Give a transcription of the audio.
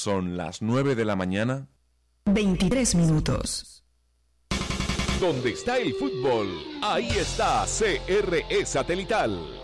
Son las 9 de la mañana. 23 minutos. Donde está el fútbol, ahí está CRE Satelital.